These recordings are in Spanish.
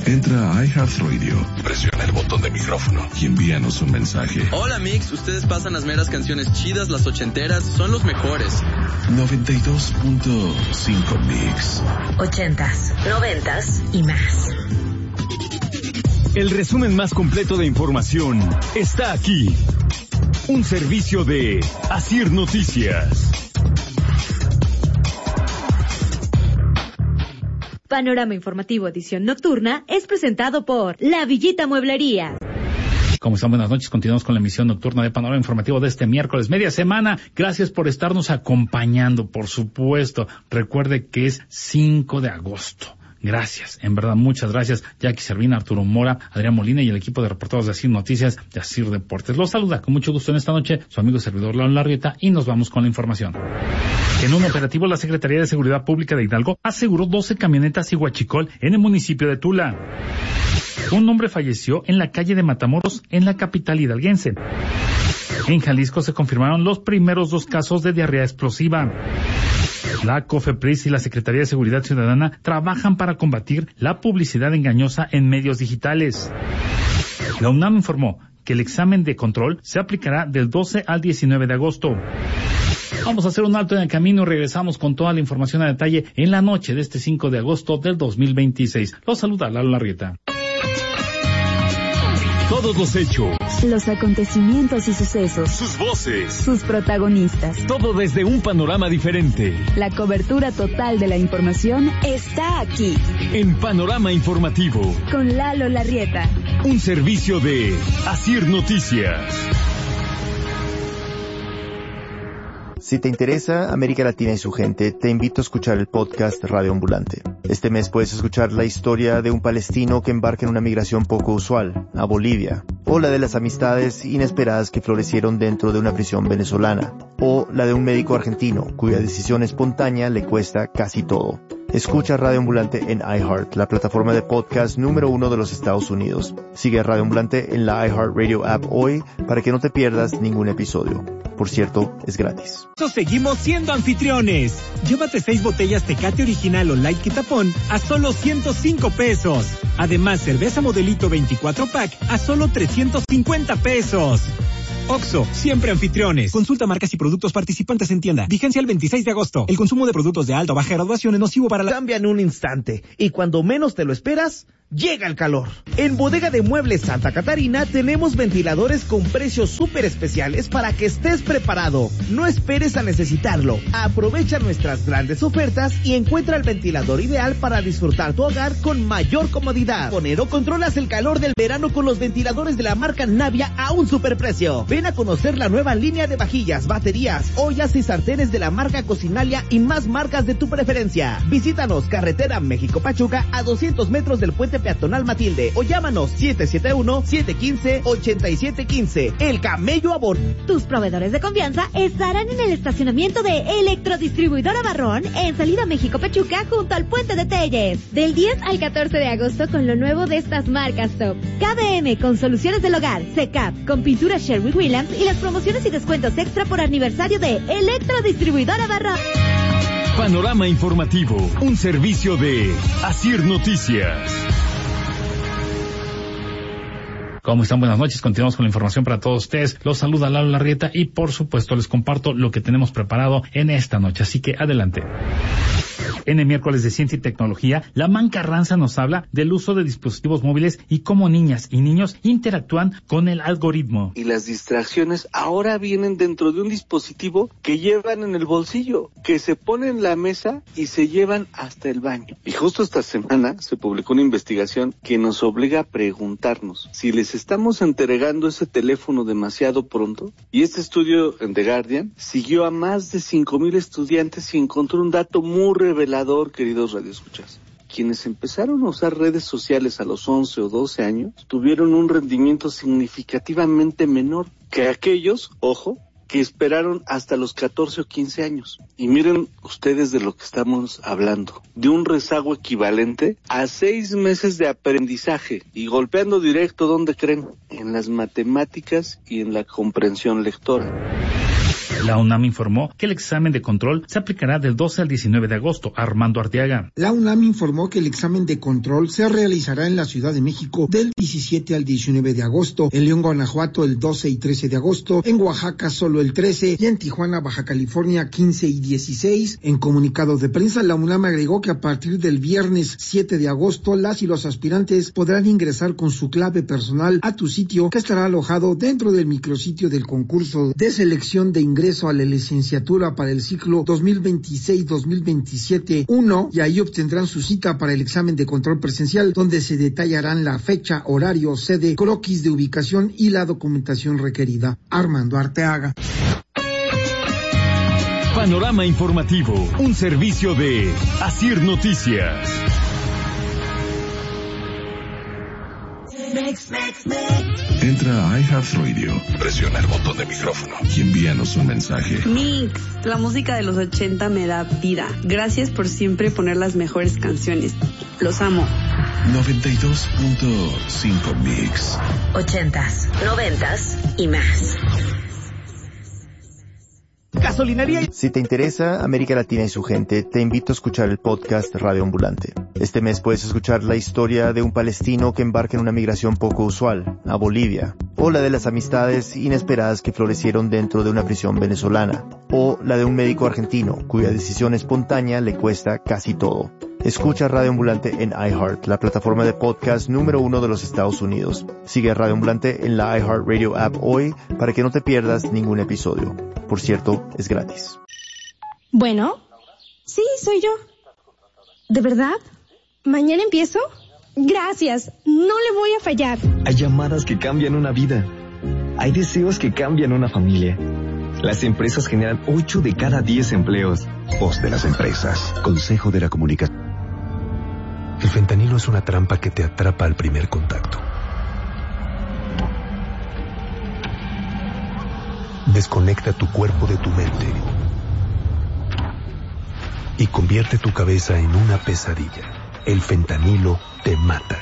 Entra a iHeartRadio, presiona el botón de micrófono y envíanos un mensaje. Hola Mix, ustedes pasan las meras canciones chidas, las ochenteras, son los mejores. 92.5 Mix. 80s, 90s y más. El resumen más completo de información está aquí. Un servicio de Asir Noticias. Panorama Informativo Edición Nocturna es presentado por La Villita Mueblería. ¿Cómo están? Buenas noches. Continuamos con la emisión nocturna de Panorama Informativo de este miércoles, media semana. Gracias por estarnos acompañando, por supuesto. Recuerde que es 5 de agosto. Gracias, en verdad, muchas gracias. Jackie Servina, Arturo Mora, Adrián Molina y el equipo de reporteros de Asir Noticias, de Asir Deportes. Los saluda con mucho gusto en esta noche su amigo y servidor León Larrieta y nos vamos con la información. En un operativo, la Secretaría de Seguridad Pública de Hidalgo aseguró 12 camionetas y huachicol en el municipio de Tula. Un hombre falleció en la calle de Matamoros, en la capital hidalguense. En Jalisco se confirmaron los primeros 2 casos de diarrea explosiva. La COFEPRIS y la Secretaría de Seguridad Ciudadana trabajan para combatir la publicidad engañosa en medios digitales. La UNAM informó que el examen de control se aplicará del 12 al 19 de agosto. Vamos a hacer un alto en el camino y regresamos con toda la información a detalle en la noche de este 5 de agosto del 2026. Los saluda Lalo Larrieta. Todos los hechos, los acontecimientos y sucesos, sus voces, sus protagonistas, todo desde un panorama diferente. La cobertura total de la información está aquí. En Panorama Informativo, con Lalo Larrieta. Un servicio de Asir Noticias. Si te interesa América Latina y su gente, te invito a escuchar el podcast Radio Ambulante. Este mes puedes escuchar la historia de un palestino que embarca en una migración poco usual, a Bolivia, o la de las amistades inesperadas que florecieron dentro de una prisión venezolana, o la de un médico argentino cuya decisión espontánea le cuesta casi todo. Escucha Radio Ambulante en iHeart, la plataforma de podcast número 1 de los Estados Unidos. Sigue a Radio Ambulante en la iHeartRadio app hoy para que no te pierdas ningún episodio. Por cierto, es gratis. Seguimos siendo anfitriones. Llévate 6 botellas Tecate Original o Light Quitapón a solo 105 pesos. Además, cerveza Modelito 24 pack a solo 350 pesos. Oxxo, siempre anfitriones. Consulta marcas y productos participantes en tienda. Vigencia el 26 de agosto. El consumo de productos de alta o baja graduación es nocivo para la... Cambia en un instante y cuando menos te lo esperas, llega el calor. En Bodega de Muebles Santa Catarina tenemos ventiladores con precios súper especiales para que estés preparado. No esperes a necesitarlo. Aprovecha nuestras grandes ofertas y encuentra el ventilador ideal para disfrutar tu hogar con mayor comodidad. Ponero, controlas el calor del verano con los ventiladores de la marca Navia a un superprecio. Ven a conocer la nueva línea de vajillas, baterías, ollas y sartenes de la marca Cocinalia y más marcas de tu preferencia. Visítanos, carretera México-Pachuca a 200 metros del puente peatonal Matilde o llámanos 771-715-8715. El Camello a bordo. Tus proveedores de confianza estarán en el estacionamiento de Electrodistribuidora Barrón en Salida México-Pachuca junto al puente de Telles. Del 10 al 14 de agosto con lo nuevo de estas marcas top. KBM con soluciones del hogar, CECAP con pintura Sherwin Williams y las promociones y descuentos extra por aniversario de Electrodistribuidora Barrón. Panorama Informativo, un servicio de Asir Noticias. ¿Cómo están? Buenas noches. Continuamos con la información para todos ustedes. Los saluda Lalo Larrieta y por supuesto les comparto lo que tenemos preparado en esta noche. Así que adelante. En el miércoles de Ciencia y Tecnología, la Man Carranza nos habla del uso de dispositivos móviles y cómo niñas y niños interactúan con el algoritmo. Y las distracciones ahora vienen dentro de un dispositivo que llevan en el bolsillo, que se pone en la mesa y se llevan hasta el baño. Y justo esta semana se publicó una investigación que nos obliga a preguntarnos si les estamos entregando ese teléfono demasiado pronto. Y este estudio en The Guardian siguió a más de 5,000 estudiantes y encontró un dato muy revelador, queridos radioescuchas. Quienes empezaron a usar redes sociales a los 11 o 12 años tuvieron un rendimiento significativamente menor que aquellos, ojo, que esperaron hasta los 14 o 15 años. Y miren ustedes de lo que estamos hablando, de un rezago equivalente a 6 meses de aprendizaje y golpeando directo, ¿dónde creen? En las matemáticas y en la comprensión lectora. La UNAM informó que el examen de control se aplicará del 12 al 19 de agosto. Armando Arteaga. La UNAM informó que el examen de control se realizará en la Ciudad de México del 17 al 19 de agosto, en León, Guanajuato el 12 y 13 de agosto, en Oaxaca solo el 13 y en Tijuana, Baja California 15 y 16. En comunicado de prensa, la UNAM agregó que a partir del viernes 7 de agosto, las y los aspirantes podrán ingresar con su clave personal a tu sitio, que estará alojado dentro del micrositio del concurso de selección de ingreso a la licenciatura para el ciclo 2026-2027-1, y ahí obtendrán su cita para el examen de control presencial, donde se detallarán la fecha, horario, sede, croquis de ubicación y la documentación requerida. Armando Arteaga. Panorama informativo, un servicio de Asir Noticias. Entra a iHeartRadio, presiona el botón de micrófono y envíanos un mensaje. Mix, la música de los 80 me da vida. Gracias por siempre poner las mejores canciones. Los amo. 92.5 Mix. 80s, 90s y más. Gasolinería. Si te interesa América Latina y su gente, te invito a escuchar el podcast Radio Ambulante. Este mes puedes escuchar la historia de un palestino que embarca en una migración poco usual, a Bolivia, o la de las amistades inesperadas que florecieron dentro de una prisión venezolana, o la de un médico argentino cuya decisión espontánea le cuesta casi todo. Escucha Radio Ambulante en iHeart, la plataforma de podcast número 1 de los Estados Unidos. Sigue a Radio Ambulante en la iHeartRadio app hoy para que no te pierdas ningún episodio. Por cierto, es gratis. Bueno, sí, soy yo. ¿De verdad? ¿Mañana empiezo? Gracias, no le voy a fallar. Hay llamadas que cambian una vida. Hay deseos que cambian una familia. Las empresas generan 8 de cada 10 empleos. Voz de las empresas. Consejo de la Comunicación. El fentanilo es una trampa que te atrapa al primer contacto. Desconecta tu cuerpo de tu mente y convierte tu cabeza en una pesadilla. El fentanilo te mata.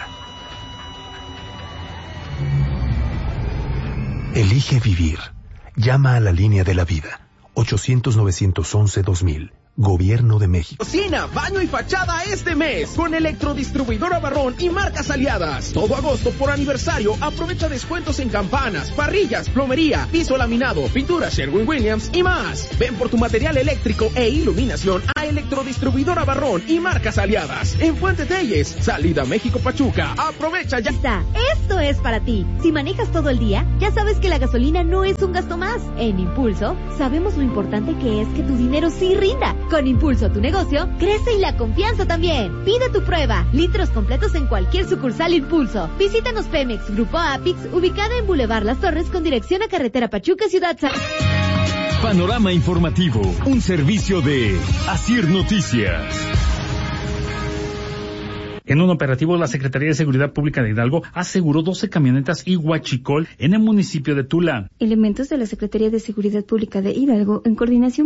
Elige vivir. Llama a la línea de la vida. 800-911-2000. Gobierno de México. Cocina, baño y fachada este mes con Electrodistribuidora Barrón y marcas aliadas. Todo agosto por aniversario aprovecha descuentos en campanas, parrillas, plomería, piso laminado, pintura Sherwin-Williams y más. Ven por tu material eléctrico e iluminación a Electrodistribuidora Barrón y marcas aliadas en Fuente Telles, salida México-Pachuca. Aprovecha ya. Esto es para ti. Si manejas todo el día, ya sabes que la gasolina no es un gasto más. En Impulso sabemos lo importante que es que tu dinero sí rinda. Con Impulso tu negocio crece y la confianza también. Pide tu prueba. Litros completos en cualquier sucursal Impulso. Visítanos Pemex Grupo Apix, ubicada en Boulevard Las Torres con dirección a Carretera Pachuca, Ciudad San... Panorama informativo, un servicio de Asir Noticias. En un operativo, la Secretaría de Seguridad Pública de Hidalgo aseguró 12 camionetas y huachicol en el municipio de Tula. Elementos de la Secretaría de Seguridad Pública de Hidalgo, en coordinación